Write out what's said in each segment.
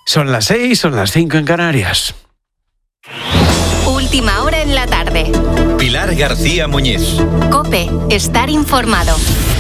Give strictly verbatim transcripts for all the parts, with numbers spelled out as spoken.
Son las seis, son las cinco en Canarias. Última hora en la tarde. Pilar García Muñiz. COPE, estar informado.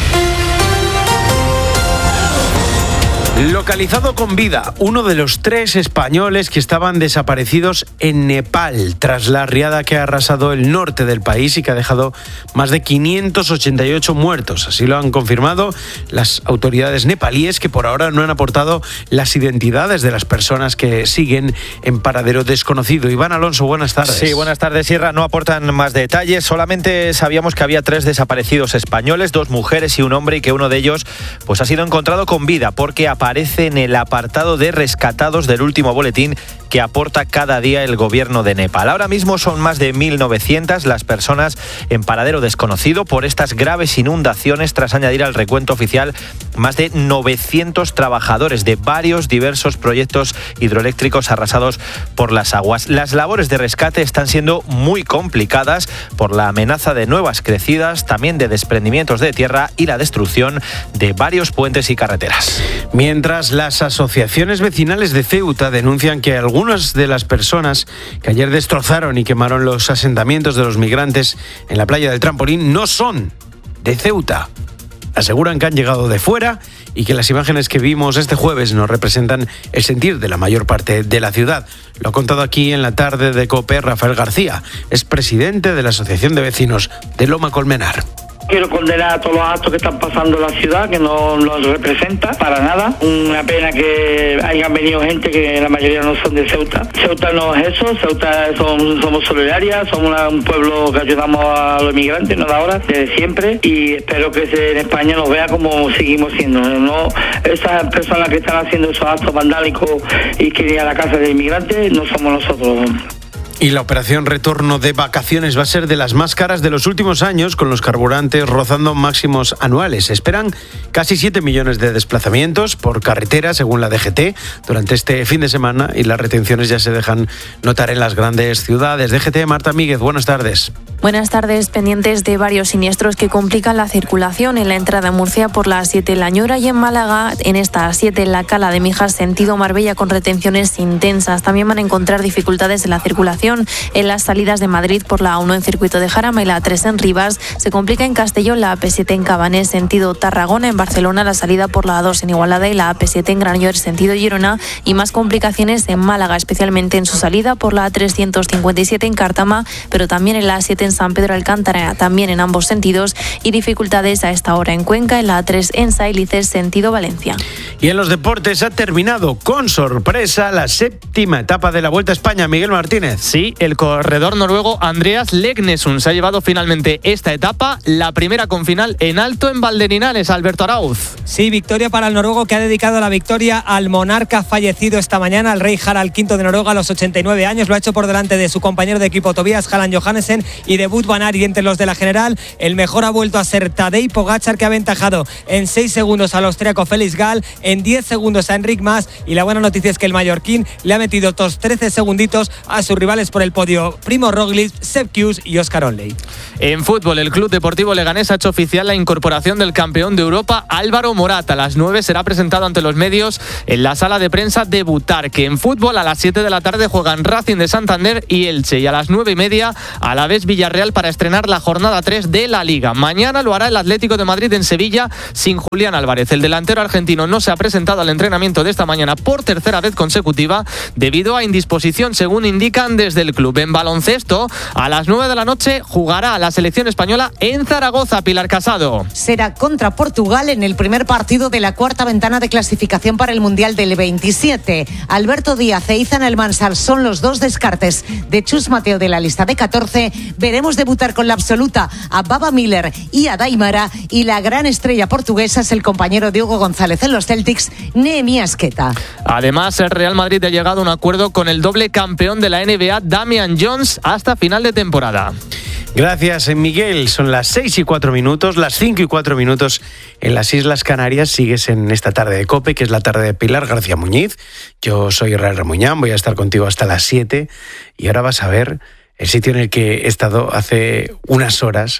Localizado con vida, uno de los tres españoles que estaban desaparecidos en Nepal tras la riada que ha arrasado el norte del país y que ha dejado más de quinientos ochenta y ocho muertos. Así lo han confirmado las autoridades nepalíes, que por ahora no han aportado las identidades de las personas que siguen en paradero desconocido. Iván Alonso, buenas tardes. Sí, buenas tardes, Sierra. No aportan más detalles. Solamente sabíamos que había tres desaparecidos españoles, dos mujeres y un hombre, y que uno de ellos pues ha sido encontrado con vida porque aparece en el apartado de rescatados del último boletín que aporta cada día el gobierno de Nepal. Ahora mismo son más de mil novecientas las personas en paradero desconocido por estas graves inundaciones, tras añadir al recuento oficial más de novecientos trabajadores de varios diversos proyectos hidroeléctricos arrasados por las aguas. Las labores de rescate están siendo muy complicadas por la amenaza de nuevas crecidas, también de desprendimientos de tierra y la destrucción de varios puentes y carreteras. Mientras las asociaciones vecinales de Ceuta denuncian que algunas de las personas que ayer destrozaron y quemaron los asentamientos de los migrantes en la playa del Trampolín no son de Ceuta. Aseguran que han llegado de fuera y que las imágenes que vimos este jueves no representan el sentir de la mayor parte de la ciudad. Lo ha contado aquí en la tarde de COPE Rafael García, es presidente de la Asociación de Vecinos de Loma Colmenar. Quiero condenar a todos los actos que están pasando en la ciudad, que no los representa para nada. Una pena que hayan venido gente que la mayoría no son de Ceuta. Ceuta no es eso, Ceuta son, somos solidarias, somos una, un pueblo que ayudamos a los inmigrantes, no de ahora, desde siempre, y espero que se, en España nos vea como seguimos siendo. No, esas personas que están haciendo esos actos vandálicos y que ir a la casa de inmigrantes no somos nosotros. Y la operación retorno de vacaciones va a ser de las más caras de los últimos años, con los carburantes rozando máximos anuales. Se esperan casi siete millones de desplazamientos por carretera, según la D G T, durante este fin de semana, y las retenciones ya se dejan notar en las grandes ciudades. D G T, Marta Míguez, buenas tardes. Buenas tardes. Pendientes de varios siniestros que complican la circulación en la entrada a Murcia por la A siete La Ñora y en Málaga, en esta A siete en la Cala de Mijas, sentido Marbella, con retenciones intensas. También van a encontrar dificultades en la circulación en las salidas de Madrid por la A uno en circuito de Jarama y la A tres en Rivas. Se complica en Castellón la A P siete en Cabanés, sentido Tarragona. En Barcelona la salida por la A dos en Igualada y la A P siete en Granollers, sentido Girona. Y más complicaciones en Málaga, especialmente en su salida por la A trescientos cincuenta y siete en Cártama, pero también en la A siete en San Pedro Alcántara, también en ambos sentidos. Y dificultades a esta hora en Cuenca, en la A tres en Sailices, sentido Valencia. Y en los deportes ha terminado con sorpresa la séptima etapa de la Vuelta a España. Miguel Martínez. Sí, el corredor noruego Andreas Leknesund se ha llevado finalmente esta etapa, la primera con final en alto en Valderinares. Alberto Arauz. Sí, victoria para el noruego, que ha dedicado la victoria al monarca fallecido esta mañana, al rey Harald quinto de Noruega, a los ochenta y nueve años. Lo ha hecho por delante de su compañero de equipo Tobias Halland Johannessen y de Wout van Aert. Y entre los de la general, el mejor ha vuelto a ser Tadej Pogačar, que ha aventajado en seis segundos al austríaco Felix Gall, en diez segundos a Enric Mas. Y la buena noticia es que el mallorquín le ha metido otros trece segunditos a sus rivales por el podio: Primo Roglic, Sepp Kuss y Oscar Onley. En fútbol, el Club Deportivo Leganés ha hecho oficial la incorporación del campeón de Europa, Álvaro Morata. A las nueve será presentado ante los medios en la sala de prensa de Butarque. En fútbol, a las siete de la tarde juegan Racing de Santander y Elche. Y a las nueve y media, a la vez Villarreal, para estrenar la jornada tres de la Liga. Mañana lo hará el Atlético de Madrid en Sevilla sin Julián Álvarez. El delantero argentino no se ha presentado al entrenamiento de esta mañana por tercera vez consecutiva debido a indisposición, según indican desde el club. En baloncesto, a las nueve de la noche jugará la selección española en Zaragoza. Pilar Casado. Será contra Portugal en el primer partido de la cuarta ventana de clasificación para el Mundial del veintisiete. Alberto Díaz e Izan Almansar son los dos descartes de Chus Mateo de la lista de catorce. Veremos debutar con la absoluta a Baba Miller y a Daimara, y la gran estrella portuguesa es el compañero de Hugo González en los Celtics, Nehemías Queta. Además, el Real Madrid ha llegado a un acuerdo con el doble campeón de la N B A, Damian Jones, hasta final de temporada. Gracias, Miguel. Son las seis y cuatro minutos, las cinco y cuatro minutos en las Islas Canarias. Sigues en esta tarde de COPE, que es la tarde de Pilar García Muñiz. Yo soy Israel Ramuñán, voy a estar contigo hasta las siete. Y ahora vas a ver el sitio en el que he estado hace unas horas,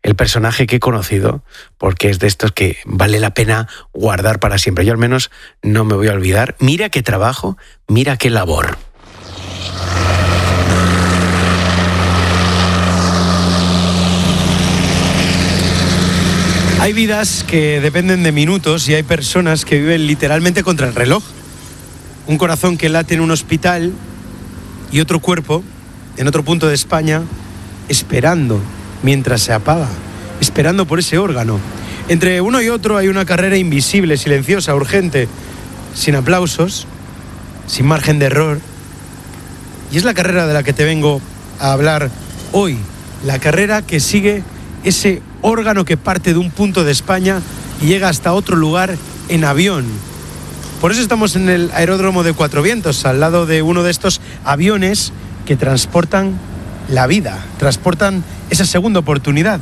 el personaje que he conocido, porque es de estos que vale la pena guardar para siempre. Yo al menos no me voy a olvidar. Mira qué trabajo, mira qué labor. Hay vidas que dependen de minutos y hay personas que viven literalmente contra el reloj. Un corazón que late en un hospital y otro cuerpo en otro punto de España esperando mientras se apaga, esperando por ese órgano. Entre uno y otro hay una carrera invisible, silenciosa, urgente, sin aplausos, sin margen de error. Y es la carrera de la que te vengo a hablar hoy, la carrera que sigue ese órgano que parte de un punto de España y llega hasta otro lugar en avión. Por eso estamos en el aeródromo de Cuatro Vientos, al lado de uno de estos aviones que transportan la vida, transportan esa segunda oportunidad.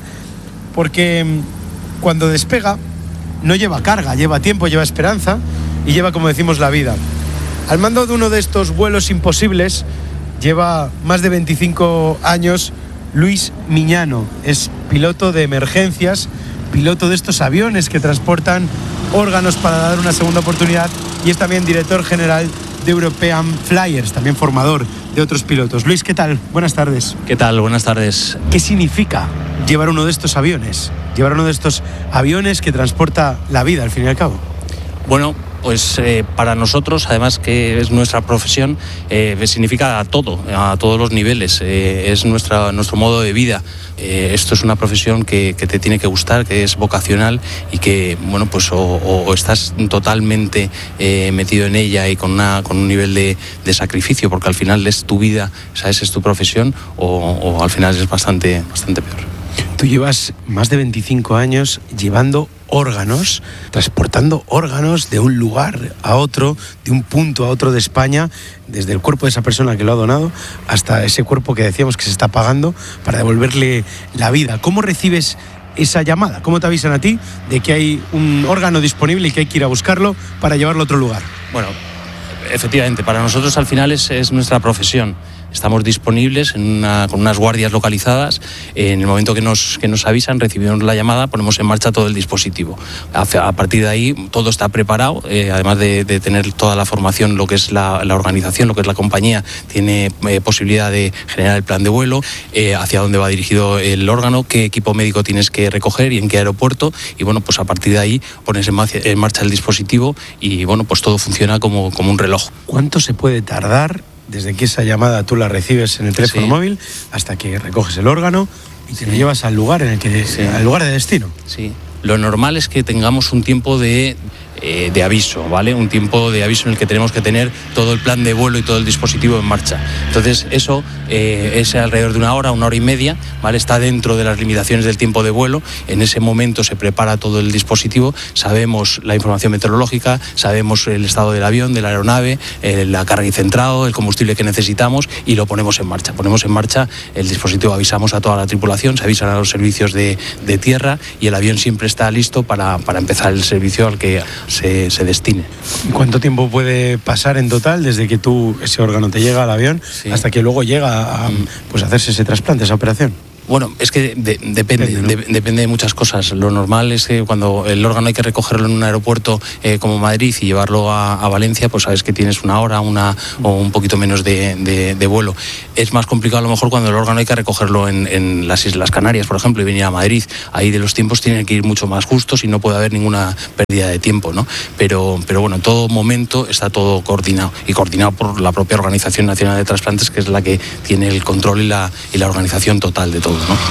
Porque cuando despega no lleva carga, lleva tiempo, lleva esperanza y lleva, como decimos, la vida. Al mando de uno de estos vuelos imposibles lleva más de veinticinco años Luis Miñano. Es piloto de emergencias, piloto de estos aviones que transportan órganos para dar una segunda oportunidad y es también director general de European Flyers, también formador de otros pilotos. Luis, ¿qué tal? Buenas tardes. ¿Qué tal? Buenas tardes. ¿Qué significa llevar uno de estos aviones? Llevar uno de estos aviones que transporta la vida, al fin y al cabo. Bueno, pues eh, para nosotros, además que es nuestra profesión, eh, significa todo, a todos los niveles. Eh, es nuestra, nuestro modo de vida. Eh, esto es una profesión que, que te tiene que gustar, que es vocacional y que, bueno, pues o, o, o estás totalmente eh, metido en ella y con, una, con un nivel de, de sacrificio, porque al final es tu vida, ¿sabes? Es tu profesión, o, o al final es bastante, bastante peor. Tú llevas más de veinticinco años llevando órganos, transportando órganos de un lugar a otro, de un punto a otro de España, desde el cuerpo de esa persona que lo ha donado hasta ese cuerpo que decíamos que se está apagando para devolverle la vida. ¿Cómo recibes esa llamada? ¿Cómo te avisan a ti de que hay un órgano disponible y que hay que ir a buscarlo para llevarlo a otro lugar? Bueno, efectivamente, para nosotros al final es, es nuestra profesión. Estamos disponibles en una, con unas guardias localizadas. En el momento que nos, que nos avisan, recibimos la llamada, ponemos en marcha todo el dispositivo. A, a partir de ahí todo está preparado, eh, además de, de tener toda la formación, lo que es la, la organización, lo que es la compañía, tiene eh, posibilidad de generar el plan de vuelo, eh, hacia dónde va dirigido el órgano, qué equipo médico tienes que recoger y en qué aeropuerto. Y bueno, pues a partir de ahí pones en marcha, en marcha el dispositivo y bueno, pues todo funciona como, como un reloj. ¿Cuánto se puede tardar desde que esa llamada tú la recibes en el teléfono sí. móvil hasta que recoges el órgano y te sí. lo llevas al lugar en el que sí. al lugar de destino? Sí. Lo normal es que tengamos un tiempo de eh, de aviso, ¿vale? Un tiempo de aviso en el que tenemos que tener todo el plan de vuelo y todo el dispositivo en marcha. Entonces eso eh, es alrededor de una hora, una hora y media, ¿vale? Está dentro de las limitaciones del tiempo de vuelo. En ese momento se prepara todo el dispositivo, sabemos la información meteorológica, sabemos el estado del avión, de la aeronave, eh, la carga y centrado, el combustible que necesitamos y lo ponemos en marcha. Ponemos en marcha el dispositivo, avisamos a toda la tripulación, se avisan a los servicios de, de tierra y el avión siempre está listo para, para empezar el servicio al que se, se destine. ¿Cuánto tiempo puede pasar en total desde que tú, ese órgano te llega al avión sí. hasta que luego llega a mm. pues, hacerse ese trasplante, esa operación? Bueno, es que de, depende, depende, ¿no? de, depende de muchas cosas. Lo normal es que cuando el órgano hay que recogerlo en un aeropuerto eh, como Madrid y llevarlo a, a Valencia, pues sabes que tienes una hora una, o un poquito menos de, de, de vuelo. Es más complicado a lo mejor cuando el órgano hay que recogerlo en, en las Islas Canarias, por ejemplo, y venir a Madrid. Ahí de los tiempos tienen que ir mucho más justos y no puede haber ninguna pérdida de tiempo, ¿no? Pero, pero bueno, en todo momento está todo coordinado y coordinado por la propia Organización Nacional de Trasplantes, que es la que tiene el control y la, y la organización total de todo, ¿no?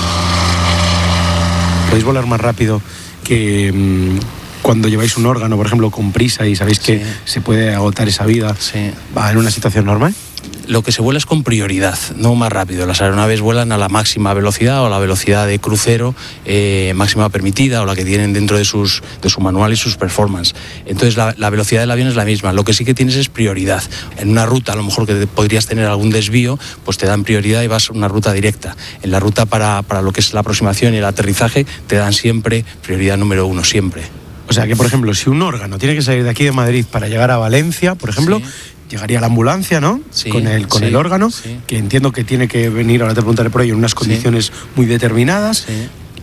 Podéis volar más rápido que mmm, cuando lleváis un órgano, por ejemplo, con prisa y sabéis que sí. se puede agotar esa vida sí. ¿va en una situación normal? Lo que se vuela es con prioridad, no más rápido. Las aeronaves vuelan a la máxima velocidad o a la velocidad de crucero eh, máxima permitida o la que tienen dentro de, sus, de su manual y sus performance. Entonces la, la velocidad del avión es la misma. Lo que sí que tienes es prioridad. En una ruta a lo mejor que podrías tener algún desvío, pues te dan prioridad y vas a una ruta directa. En la ruta para, para lo que es la aproximación y el aterrizaje te dan siempre prioridad número uno, siempre. O sea que, por ejemplo, si un órgano tiene que salir de aquí de Madrid para llegar a Valencia, por ejemplo, sí. llegaría la ambulancia, ¿no? Sí, con el, con sí, el órgano, sí. que entiendo que tiene que venir, ahora te preguntaré por ello, en unas condiciones sí. muy determinadas. Sí.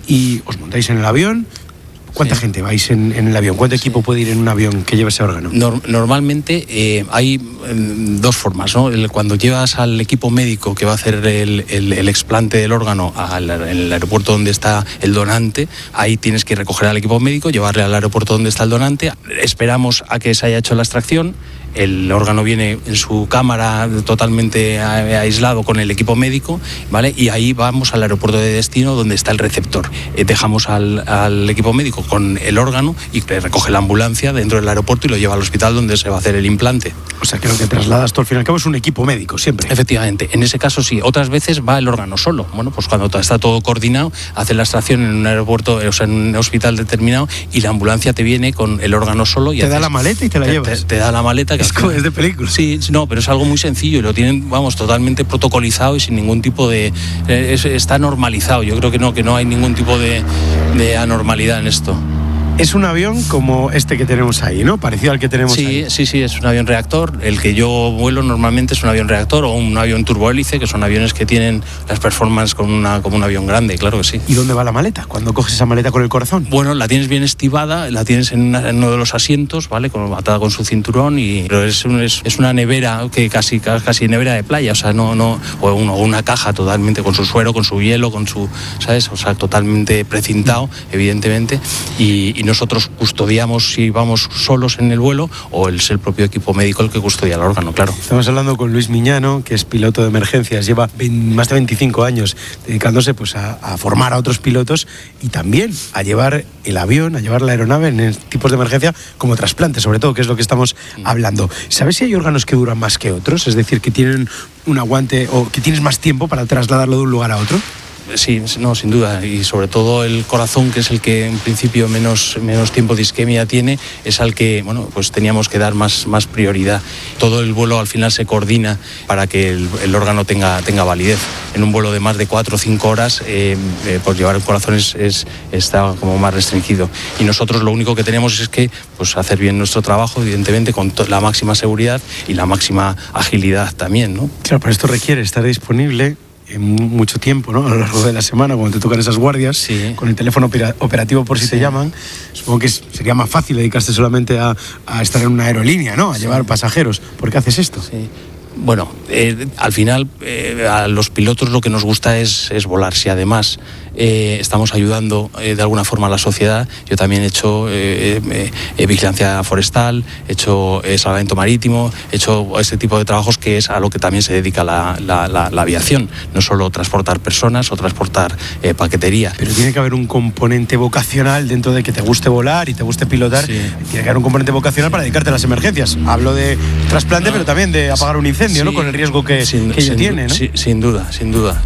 y os montáis en el avión. ¿Cuánta sí. gente vais en, en el avión? ¿Cuánto sí. equipo puede ir en un avión que lleve ese órgano? Nor- normalmente eh, hay eh, dos formas, ¿no? El, cuando llevas al equipo médico que va a hacer el, el, el explante del órgano al el aeropuerto donde está el donante, ahí tienes que recoger al equipo médico, llevarle al aeropuerto donde está el donante, esperamos a que se haya hecho la extracción. El órgano viene en su cámara totalmente aislado con el equipo médico, ¿vale? Y ahí vamos al aeropuerto de destino donde está el receptor. Eh, dejamos al, al equipo médico con el órgano y recoge la ambulancia dentro del aeropuerto y lo lleva al hospital donde se va a hacer el implante. O sea, que lo que trasladas tú al fin y al cabo es un equipo médico, siempre. Efectivamente, en ese caso sí. Otras veces va el órgano solo. Bueno, pues cuando está todo coordinado, hace la extracción en un aeropuerto, o sea, en un hospital determinado y la ambulancia te viene con el órgano solo. Y te haces, da la maleta y te la te, llevas. Te, te da la maleta. Es como es de película. Sí, no, pero es algo muy sencillo y lo tienen, vamos, totalmente protocolizado y sin ningún tipo de... Eh, es, está normalizado. Yo creo que no, que no hay ningún tipo de, de anormalidad en esto. Es un avión como este que tenemos ahí, ¿no? Parecido al que tenemos sí, ahí. Sí, sí, es un avión reactor. El que yo vuelo normalmente es un avión reactor o un avión turbohélice, que son aviones que tienen las performances con una, como un avión grande, claro que sí. ¿Y dónde va la maleta? ¿Cuándo coges esa maleta con el corazón? Bueno, la tienes bien estibada, la tienes en, una, en uno de los asientos, ¿vale? Con, atada con su cinturón, y pero es, un, es, es una nevera, que casi, casi nevera de playa, o sea, no, no, o una, una caja totalmente con su suero, con su hielo, con su, ¿sabes? O sea, totalmente precintado, evidentemente, y, y nosotros custodiamos si vamos solos en el vuelo o es el propio equipo médico el que custodia el órgano, claro. Estamos hablando con Luis Miñano, que es piloto de emergencias, lleva más de veinticinco años dedicándose pues a, a formar a otros pilotos y también a llevar el avión, a llevar la aeronave en tipos de emergencia como trasplante, sobre todo, que es lo que estamos hablando. ¿Sabes si hay órganos que duran más que otros? Es decir, que tienen un aguante o que tienes más tiempo para trasladarlo de un lugar a otro. Sí, no, sin duda, y sobre todo el corazón, que es el que en principio menos, menos tiempo de isquemia tiene, es al que, bueno, pues teníamos que dar más, más prioridad. Todo el vuelo al final se coordina para que el, el órgano tenga, tenga validez. En un vuelo de más de cuatro o cinco horas, eh, eh, pues llevar el corazón es, es, está como más restringido. Y nosotros lo único que tenemos es que pues, hacer bien nuestro trabajo, evidentemente, con to- la máxima seguridad y la máxima agilidad también, ¿no? Claro, pero esto requiere estar disponible en mucho tiempo, ¿no? A lo largo de la semana, cuando te tocan esas guardias, sí. Con el teléfono opera- operativo por si sí. te llaman. Supongo que es, sería más fácil dedicarse solamente a, a estar en una aerolínea, ¿no? A sí. llevar pasajeros. ¿Por qué haces esto? Sí. Bueno, eh, al final eh, a los pilotos lo que nos gusta es, es volar. Si además eh, estamos ayudando eh, de alguna forma a la sociedad, yo también he hecho eh, eh, eh, vigilancia forestal, he hecho eh, salvamento marítimo, he hecho este tipo de trabajos que es a lo que también se dedica la, la, la, la aviación, no solo transportar personas o transportar eh, paquetería. Pero tiene que haber un componente vocacional dentro de que te guste volar y te guste pilotar, sí. Tiene que haber un componente vocacional para dedicarte a las emergencias. Hablo de trasplante, no. pero también de apagar un incendio. Sí, ¿no? Con el riesgo que, sin, que ello sin, tiene, ¿no? Sí, sin duda, sin duda.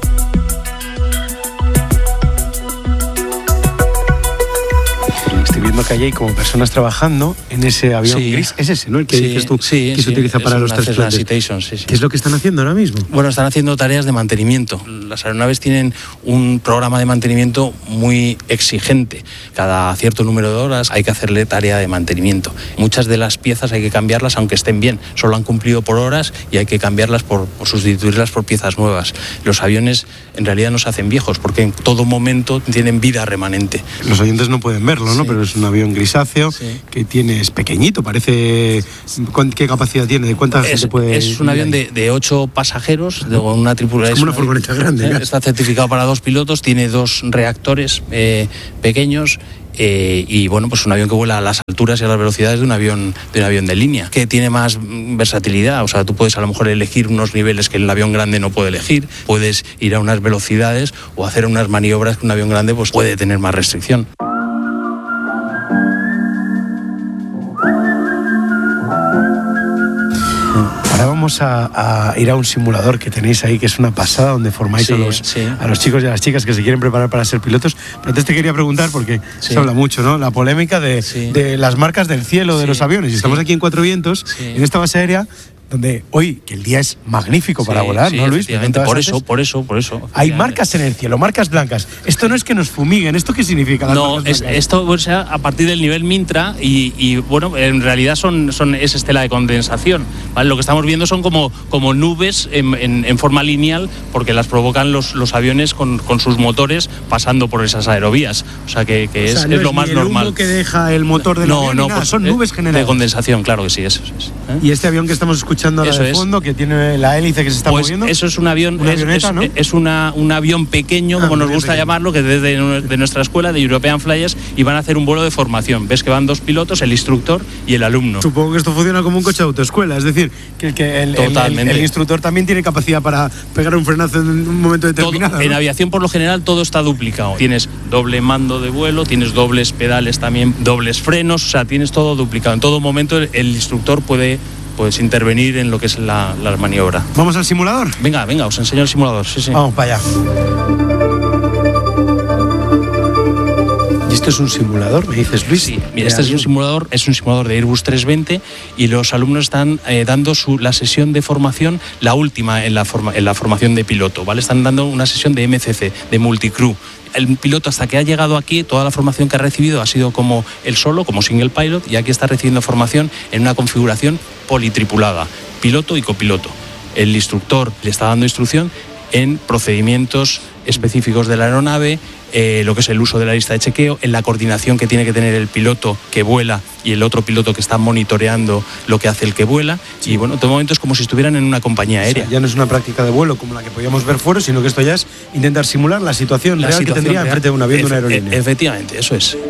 Estoy viendo que allí hay como personas trabajando en ese avión sí. gris. Es ese, ¿no? El que sí, dices tú sí, que se sí, utiliza para los trasplantes. Sí, sí. ¿Qué es lo que están haciendo ahora mismo? Bueno, están haciendo tareas de mantenimiento. Las aeronaves tienen un programa de mantenimiento muy exigente. Cada cierto número de horas hay que hacerle tarea de mantenimiento. Muchas de las piezas hay que cambiarlas aunque estén bien. Solo han cumplido por horas y hay que cambiarlas por, por sustituirlas por piezas nuevas. Los aviones en realidad no se hacen viejos porque en todo momento tienen vida remanente. Los oyentes no pueden verlo, ¿no? Sí. Pero es un avión grisáceo sí. que tiene, es pequeñito, parece... ¿Qué capacidad tiene? ¿De cuánta es, gente puede...? Es un avión de, de ocho pasajeros, de una tripulación. Es como una furgoneta grande. Eh, está certificado para dos pilotos, tiene dos reactores eh, pequeños. Eh, y bueno, pues un avión que vuela a las alturas y a las velocidades de un avión de un avión de línea, que tiene más versatilidad. O sea, tú puedes a lo mejor elegir unos niveles que el avión grande no puede elegir, puedes ir a unas velocidades o hacer unas maniobras que un avión grande pues puede tener más restricción. Ahora vamos a, a ir a un simulador que tenéis ahí, que es una pasada, donde formáis sí, a, los, sí. a los chicos y a las chicas que se quieren preparar para ser pilotos. Pero antes te quería preguntar, porque sí. se habla mucho, ¿no? La polémica de, sí. de las marcas del cielo de sí. los aviones. Y estamos sí. aquí en Cuatro Vientos, sí. en esta base aérea, donde hoy, que el día es magnífico para Sí, volar, sí, ¿no, Luis? efectivamente, por eso, por eso, por eso. Hay marcas en el cielo, marcas blancas. Esto no es que nos fumiguen, ¿esto qué significa? Las No, marcas es, blancas? esto o sea, a partir del nivel Mintra y, y, bueno, en realidad son, son es estela de condensación, ¿vale? Lo que estamos viendo son como, como nubes en, en, en forma lineal porque las provocan los, los aviones con, con sus motores pasando por esas aerovías. O sea que, que O es, sea, no es lo ni más el normal. humo que deja el motor del no, avión, no, ni nada, pues, son eh, nubes generadas. de condensación, claro que sí, eso es. ¿eh? Y este avión que estamos escuchando ahora Eso de es. fondo, que tiene la hélice que se está Pues moviendo. eso es un avión, Una es, avioneta, es- ¿no? es una, un avión pequeño, Ah, como un nos avión gusta pequeño. llamarlo, que desde de, de nuestra escuela, de European Flyers, y van a hacer un vuelo de formación. Ves que van dos pilotos, el instructor y el alumno. Supongo que esto funciona como un coche de autoescuela, es decir, que, que el, el- el- Totalmente. el instructor también tiene capacidad para pegar un frenazo en un momento Todo- determinado. en ¿no? aviación, por lo general, todo está duplicado. Tienes doble mando de vuelo, tienes dobles pedales también, dobles frenos, o sea, tienes todo duplicado. En todo momento el, el instructor puede pues, intervenir en lo que es la, la maniobra. ¿Vamos al simulador? Venga, venga, os enseño el simulador. Sí, sí. Vamos para allá. ¿Y esto es un simulador, me dices, Luis? Sí, mira, este es un simulador, es un simulador de Airbus trescientos veinte y los alumnos están eh, dando su, la sesión de formación, la última en la, forma, en la formación de piloto, ¿vale? Están dando una sesión de M C C, de multicrew. El piloto, hasta que ha llegado aquí, toda la formación que ha recibido ha sido como él solo, como single pilot, y aquí está recibiendo formación en una configuración politripulada, piloto y copiloto. El instructor le está dando instrucción en procedimientos específicos de la aeronave, eh, lo que es el uso de la lista de chequeo, en la coordinación que tiene que tener el piloto que vuela y el otro piloto que está monitoreando lo que hace el que vuela. Sí. Y bueno, en todo momento es como si estuvieran en una compañía aérea. O sea, ya no es una práctica de vuelo como la que podíamos ver fuera, sino que esto ya es intentar simular la situación La real situación que tendría real. enfrente de un avión de una Efe- aerolínea. e- Efectivamente, eso es.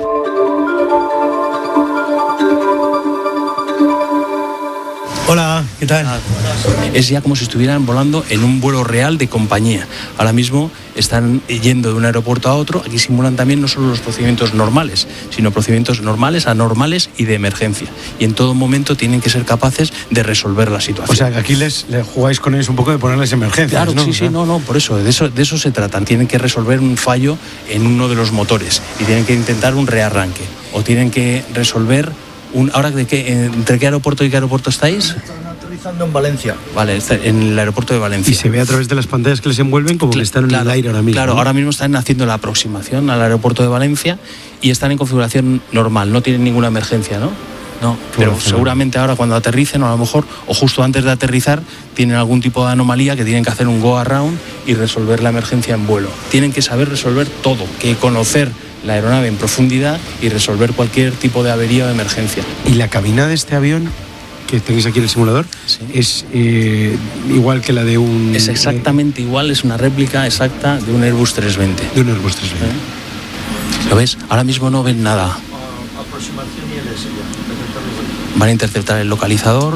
Hola, ¿qué tal? Es ya como si estuvieran volando en un vuelo real de compañía. Ahora mismo están yendo de un aeropuerto a otro. Aquí simulan también no solo los procedimientos normales, sino procedimientos normales, anormales y de emergencia. Y en todo momento tienen que ser capaces de resolver la situación. O sea, que aquí les, les jugáis con ellos un poco de ponerles emergencias, Claro, ¿no? sí, O sí, sea, no, no, por eso, de eso, de eso se tratan. Tienen que resolver un fallo en uno de los motores y tienen que intentar un rearranque. O tienen que resolver un. ¿Ahora de qué, entre qué aeropuerto y qué aeropuerto estáis? Aterrizando en Valencia. Vale, está en el aeropuerto de Valencia. Y se ve a través de las pantallas que les envuelven como que están en el aire ahora mismo. Claro, ¿no? ahora mismo están haciendo la aproximación al aeropuerto de Valencia y están en configuración normal, no tienen ninguna emergencia, ¿no? No, pero Bueno, seguramente ahora cuando aterricen, o a lo mejor, o justo antes de aterrizar, tienen algún tipo de anomalía que tienen que hacer un go around y resolver la emergencia en vuelo. Tienen que saber resolver todo, que conocer la aeronave en profundidad y resolver cualquier tipo de avería o de emergencia. Y la cabina de este avión que tenéis aquí en el simulador Sí. es eh, igual que la de un... Es exactamente igual, es una réplica exacta de un Airbus trescientos veinte. De un Airbus trescientos veinte. ¿Lo ves? Ahora mismo no ven nada. Van a interceptar el localizador.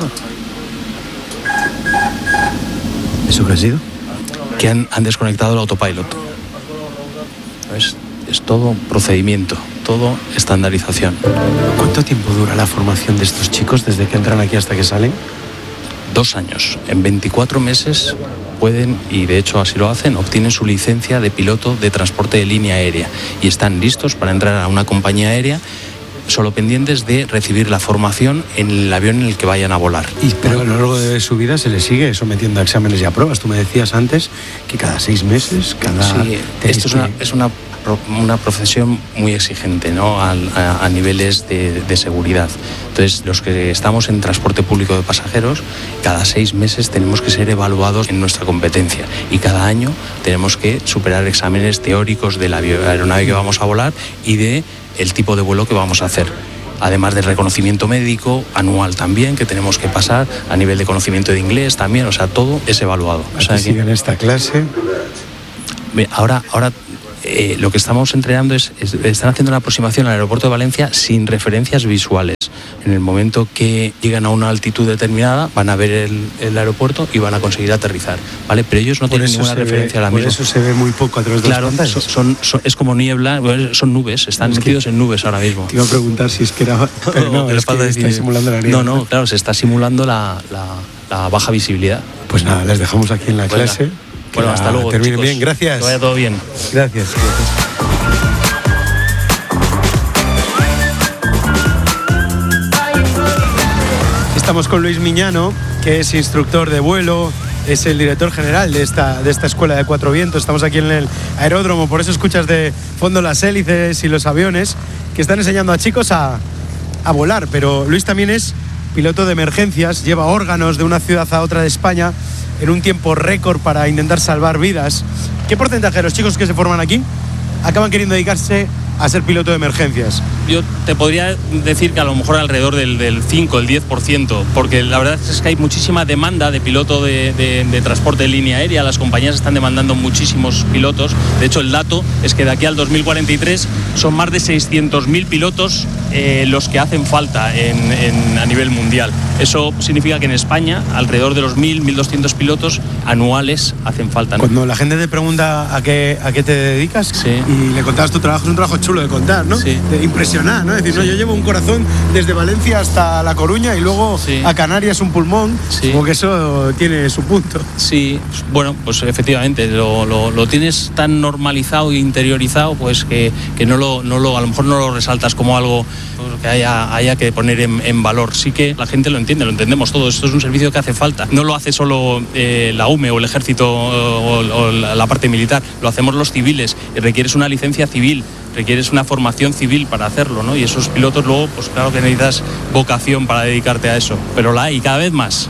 ¿Eso qué ha sido? Que han, han desconectado el autopilot. ¿Ves? Es todo procedimiento, todo estandarización. ¿Cuánto tiempo dura la formación de estos chicos desde que entran aquí hasta que salen? Dos años. En veinticuatro meses pueden, y de hecho así lo hacen, obtienen su licencia de piloto de transporte de línea aérea y están listos para entrar a una compañía aérea, solo pendientes de recibir la formación en el avión en el que vayan a volar. Y, pero a lo largo de su vida se les sigue sometiendo a exámenes y a pruebas. Tú me decías antes que cada seis meses, cada... Sí, esto es una, es una, una profesión muy exigente, ¿no? a, a, a niveles de, de seguridad. Entonces, los que estamos en transporte público de pasajeros, cada seis meses tenemos que ser evaluados en nuestra competencia y cada año tenemos que superar exámenes teóricos de la aeronave que vamos a volar y de el tipo de vuelo que vamos a hacer. Además del reconocimiento médico anual también, que tenemos que pasar, a nivel de conocimiento de inglés también, o sea, todo es evaluado. O sea, que siguen esta clase. Ahora, ahora eh, lo que estamos entrenando es, es, están haciendo una aproximación al aeropuerto de Valencia sin referencias visuales. En el momento que llegan a una altitud determinada, van a ver el, el aeropuerto y van a conseguir aterrizar, ¿vale? Pero ellos no Por tienen eso ninguna se referencia ve, a la por misma. eso se ve muy poco a través de Claro, las pantallas. son, son, es como niebla, son nubes, están Es que metidos en nubes ahora mismo. Te iba a preguntar si es que era... Pero no, que es que decir- está simulando la niebla. No, no, claro, se está simulando la, la, la baja visibilidad. Pues nada, les dejamos aquí en la Venga. clase. Que Bueno, la hasta luego, terminen chicos. bien, gracias. Que vaya todo bien. Gracias. Estamos con Luis Miñano, que es instructor de vuelo, es el director general de esta, de esta escuela de Cuatro Vientos. Estamos aquí en el aeródromo, por eso escuchas de fondo las hélices y los aviones que están enseñando a chicos a, a volar. Pero Luis también es piloto de emergencias, lleva órganos de una ciudad a otra de España en un tiempo récord para intentar salvar vidas. ¿Qué porcentaje de los chicos que se forman aquí acaban queriendo dedicarse a ser piloto de emergencias? Yo te podría decir que a lo mejor alrededor del, del cinco, el diez por ciento, porque la verdad es que hay muchísima demanda de piloto de, de, de transporte de línea aérea. Las compañías están demandando muchísimos pilotos. De hecho, el dato es que de aquí al dos mil cuarenta y tres son más de seiscientos mil pilotos eh, los que hacen falta en, en, a nivel mundial. Eso significa que en España alrededor de los mil, mil doscientos pilotos anuales hacen falta, ¿no? Cuando la gente te pregunta a qué, a qué te dedicas, sí, y le contabas tu trabajo, es un trabajo chulo de contar, ¿no? Sí. De impresionar, ¿no? Es decir, sí, no, yo llevo un corazón desde Valencia hasta La Coruña y luego sí, a Canarias un pulmón, sí, como que eso tiene su punto. Sí, bueno, pues efectivamente lo, lo, lo tienes tan normalizado e interiorizado, pues que, que no lo, no lo, a lo mejor no lo resaltas como algo que haya, haya que poner en, en valor. Sí que la gente lo entiende, lo entendemos todos. Esto es un servicio que hace falta. No lo hace solo eh, la U M E o el ejército o, o la parte militar, lo hacemos los civiles. Y requieres una licencia civil, requieres una formación civil para hacerlo, ¿no? Y esos pilotos luego, pues claro que necesitas vocación para dedicarte a eso, pero la hay cada vez más.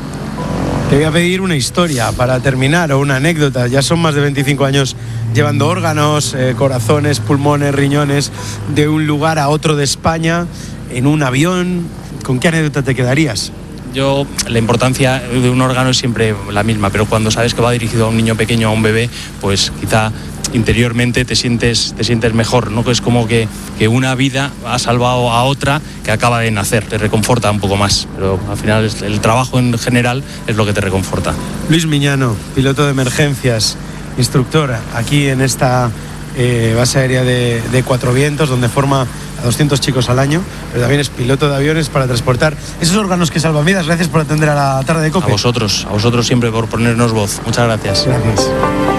Te voy a pedir una historia para terminar, o una anécdota. Ya son más de veinticinco años llevando órganos, eh, corazones, pulmones, riñones, de un lugar a otro de España, en un avión. ¿Con qué anécdota te quedarías? Yo, la importancia de un órgano es siempre la misma, pero cuando sabes que va dirigido a un niño pequeño, a un bebé, pues quizá interiormente te sientes, te sientes mejor, ¿no? Que es como que, que una vida ha salvado a otra que acaba de nacer, te reconforta un poco más, pero al final el trabajo en general es lo que te reconforta. Luis Miñano, piloto de emergencias, instructor aquí en esta eh, base aérea de, de Cuatro Vientos, donde forma a doscientos chicos al año, pero también es piloto de aviones para transportar esos órganos que salvan vidas. Gracias por atender a la tarde de COPE. A vosotros, a vosotros siempre por ponernos voz. Muchas gracias. Gracias.